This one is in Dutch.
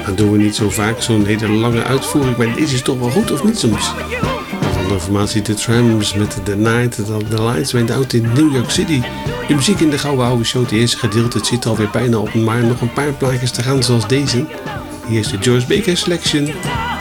Dat doen we niet zo vaak, zo'n hele lange uitvoering, maar deze is toch wel goed, of niet soms? Van de formatie The Trams met The Night That The Lights Went Out in New York City. De muziek in de Gouden Oude Show, het eerste gedeelte, het zit alweer bijna op, maar nog een paar plaatjes te gaan zoals deze. Hier is de Joyce Baker Selection.